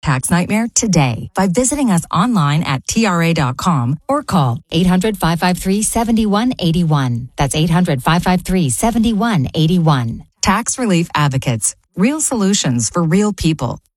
tax nightmare today by visiting us online at TRA.com or call 800-553-7181. That's 800-553-7181. Tax Relief Advocates. Real solutions for real people.